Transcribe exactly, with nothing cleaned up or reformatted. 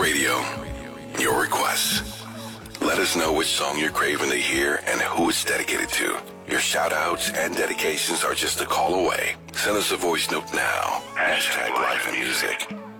Radio. Your requests. Let us know which song you're craving to hear and who it's dedicated to. Your shout-outs and dedications are just a call away. Send us a voice note now. Hashtag Live Music.